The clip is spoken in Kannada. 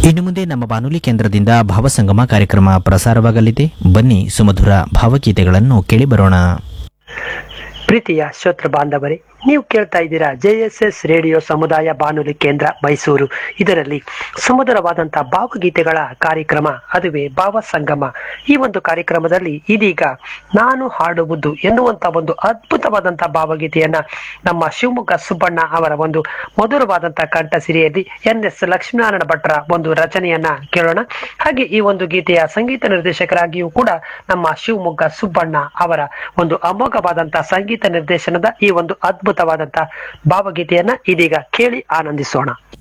ಇನ್ನು ಮುಂದೆ ನಮ್ಮ ಬಾನುಲಿ ಕೇಂದ್ರದಿಂದ ಭಾವಸಂಗಮ ಕಾರ್ಯಕ್ರಮ ಪ್ರಸಾರವಾಗಲಿದೆ. ಬನ್ನಿ ಸುಮಧುರ ಭಾವಗೀತೆಗಳನ್ನು ಕೇಳಿ ಬರೋಣ. ಪ್ರೀತಿಯ ಶ್ರೋತೃ ಬಾಂಧವರೇ, ನೀವು ಕೇಳ್ತಾ ಇದ್ದೀರಾ JSS ರೇಡಿಯೋ ಸಮುದಾಯ ಬಾನುಲಿ ಕೇಂದ್ರ ಮೈಸೂರು. ಇದರಲ್ಲಿ ಸುಮಧುರವಾದಂತಹ ಭಾವಗೀತೆಗಳ ಕಾರ್ಯಕ್ರಮ, ಅದುವೇ ಭಾವ ಸಂಗಮ. ಈ ಒಂದು ಕಾರ್ಯಕ್ರಮದಲ್ಲಿ ಇದೀಗ ನಾನು ಹಾಡುವುದು ಎನ್ನುವಂತ ಒಂದು ಅದ್ಭುತವಾದಂತಹ ಭಾವಗೀತೆಯನ್ನ ನಮ್ಮ ಶಿವಮೊಗ್ಗ ಸುಬ್ಬಣ್ಣ ಅವರ ಒಂದು ಮಧುರವಾದಂತಹ ಕಂಠಸಿರಿಯಲ್ಲಿ NS ಲಕ್ಷ್ಮೀನಾರಾಯಣ ಭಟ್ರ ಒಂದು ರಚನೆಯನ್ನ ಕೇಳೋಣ. ಹಾಗೆ ಈ ಒಂದು ಗೀತೆಯ ಸಂಗೀತ ನಿರ್ದೇಶಕರಾಗಿಯೂ ಕೂಡ ನಮ್ಮ ಶಿವಮೊಗ್ಗ ಸುಬ್ಬಣ್ಣ ಅವರ ಒಂದು ಅಮೋಘವಾದಂತಹ ಸಂಗೀತ ನಿರ್ದೇಶನದ ಈ ಒಂದು ಅದ್ಭುತವಾದಂತಹ ಭಾವಗೀತೆಯನ್ನ ಇದೀಗ ಕೇಳಿ ಆನಂದಿಸೋಣ.